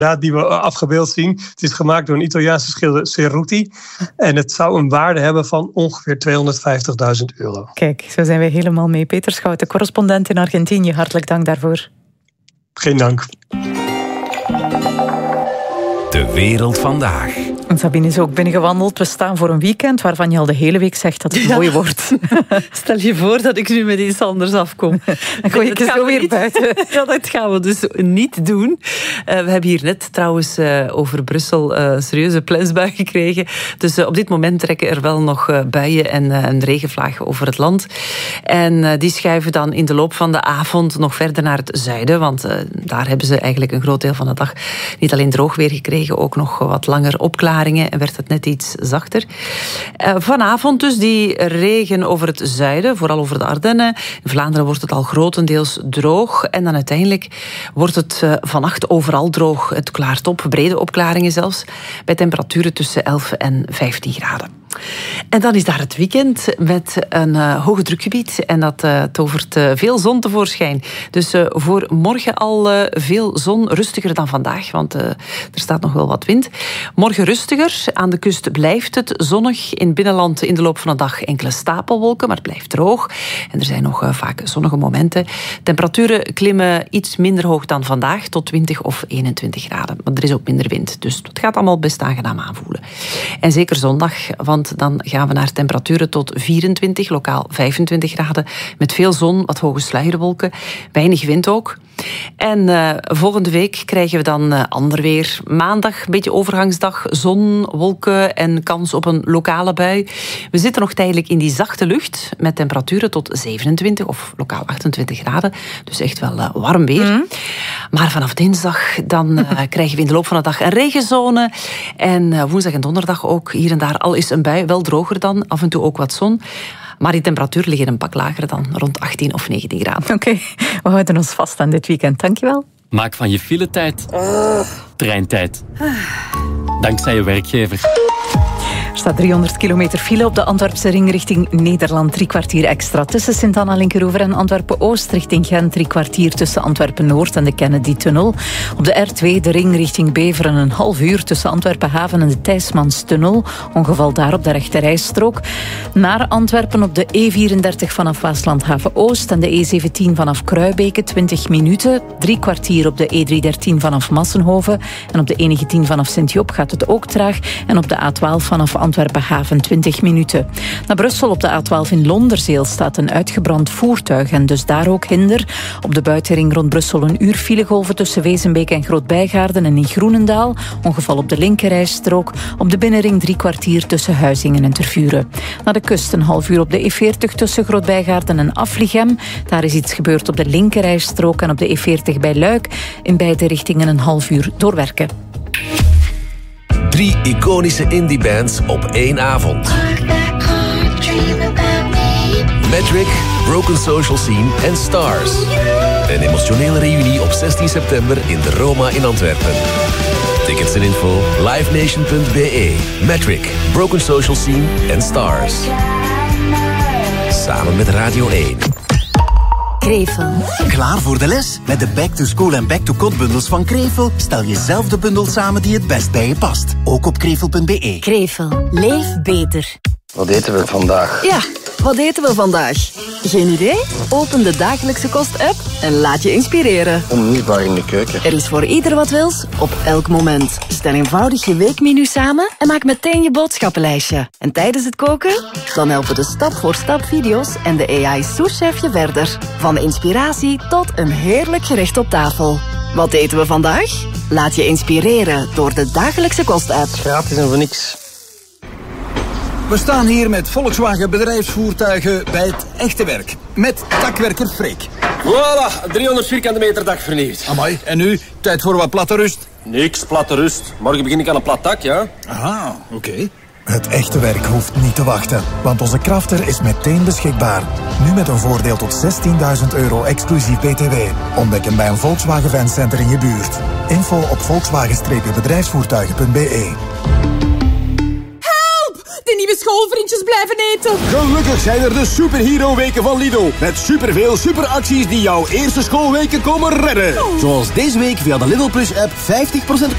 die we afgebeeld zien. Het is gemaakt door een Italiaanse schilder Cerruti. En het zou een waarde hebben van ongeveer €250.000. Kijk, zo zijn we helemaal mee. Peter Schouten, correspondent in Argentinië. Hartelijk dank daarvoor. Geen dank. De wereld vandaag. Sabine is ook binnengewandeld. We staan voor een weekend waarvan je al de hele week zegt dat het mooi wordt. Stel je voor dat ik nu met iets anders afkom. Dan gooi ik het zo weer buiten. Ja, dat gaan we dus niet doen. We hebben hier net trouwens over Brussel serieuze plensbui gekregen. Dus op dit moment trekken er wel nog buien en regenvlagen over het land. En die schuiven dan in de loop van de avond nog verder naar het zuiden. Want daar hebben ze eigenlijk een groot deel van de dag niet alleen droog weer gekregen, ook nog wat langer opklaringen en werd het net iets zachter. Vanavond dus die regen over het zuiden, vooral over de Ardennen. In Vlaanderen wordt het al grotendeels droog. En dan uiteindelijk wordt het vannacht overal droog. Het klaart op, brede opklaringen zelfs, bij temperaturen tussen 11 en 15 graden. En dan is daar het weekend met een hoge drukgebied. En dat tovert veel zon tevoorschijn. Dus voor morgen al veel zon, rustiger dan vandaag, want er staat nog wel wat wind. Morgen rustiger. Aan de kust blijft het zonnig. In het binnenland in de loop van de dag enkele stapelwolken, maar het blijft droog. En er zijn nog vaak zonnige momenten. Temperaturen klimmen iets minder hoog dan vandaag, tot 20 of 21 graden. Maar er is ook minder wind, dus het gaat allemaal best aangenaam aanvoelen. En zeker zondag, want dan gaan we naar temperaturen tot 24, lokaal 25 graden. Met veel zon, wat hoge sluierwolken, weinig wind ook. En volgende week krijgen we dan ander weer. Maandag, een beetje overgangsdag, zon, wolken en kans op een lokale bui. We zitten nog tijdelijk in die zachte lucht, met temperaturen tot 27 of lokaal 28 graden. Dus echt wel warm weer. Maar vanaf dinsdag dan krijgen we in de loop van de dag een regenzone. En woensdag en donderdag ook hier en daar al is een bui, wel droger dan, af en toe ook wat zon. Maar die temperatuur liggen een pak lager dan, rond 18 of 19 graden. Oké, we houden ons vast aan dit weekend. Dankjewel. Maak van je filetijd treintijd. Dankzij je werkgever. Er staat 300 kilometer file op de Antwerpse ring richting Nederland. 3 kwartier extra tussen Sint-Anna-Linkeroever en Antwerpen-Oost. Richting Gent 3 kwartier tussen Antwerpen-Noord en de Kennedy-tunnel. Op de R2 de ring richting Beveren een half uur tussen Antwerpen-Haven en de Thijsmanstunnel. Ongeval daar op de rechterrijstrook. Naar Antwerpen op de E34 vanaf Waasland-Haven-Oost en de E17 vanaf Kruibeke 20 minuten. 3 kwartier op de E313 vanaf Massenhoven. En op de E19 vanaf Sint-Job gaat het ook traag. En op de A12 vanaf Antwerpen-Haven 20 minuten. Naar Brussel op de A12 in Londerzeel staat een uitgebrand voertuig en dus daar ook hinder. Op de buitenring rond Brussel een uur filegolven tussen Wezenbeek en Groot-Bijgaarden en in Groenendaal. Ongeval op de linkerrijstrook. Op de binnenring 3 kwartier tussen Huizingen en Tervuren. Naar de kust een half uur op de E40 tussen Groot-Bijgaarden en Aflichem. Daar is iets gebeurd op de linkerrijstrook en op de E40 bij Luik. In beide richtingen een half uur doorwerken. 3 iconische indie-bands op 1 avond. Metric, Broken Social Scene en Stars. Een emotionele reunie op 16 september in de Roma in Antwerpen. Tickets en info livenation.be. Metric, Broken Social Scene en Stars. Samen met Radio 1. Krevel. Klaar voor de les? Met de Back to School en Back to Code bundels van Krevel stel je zelf de bundel samen die het best bij je past. Ook op krevel.be. Krevel. Leef beter. Wat eten we vandaag? Ja, wat eten we vandaag? Geen idee? Open de Dagelijkse Kost-app en laat je inspireren. Onmisbaar in de keuken. Er is voor ieder wat wils, op elk moment. Stel eenvoudig je weekmenu samen en maak meteen je boodschappenlijstje. En tijdens het koken? Dan helpen de stap-voor-stap video's en de AI-souschef je verder. Van inspiratie tot een heerlijk gerecht op tafel. Wat eten we vandaag? Laat je inspireren door de Dagelijkse Kost-app. Gratis en voor niks. We staan hier met Volkswagen bedrijfsvoertuigen bij het echte werk. Met takwerker Freek. Voilà, 300 vierkante meter dak vernieuwd. Amai, en nu? Tijd voor wat platte rust? Niks, platte rust. Morgen begin ik aan een plat dak, ja? Aha, oké. Het echte werk hoeft niet te wachten, want onze Crafter is meteen beschikbaar. Nu met een voordeel tot €16.000 exclusief BTW. Ontdek hem bij een Volkswagen Fancenter in je buurt. Info op volkswagen-bedrijfsvoertuigen.be. De nieuwe schoolvriendjes blijven blijven eten. Gelukkig zijn er de superhero-weken van Lidl. Met superveel superacties die jouw eerste schoolweken komen redden. Zoals deze week via de Lidl Plus app 50%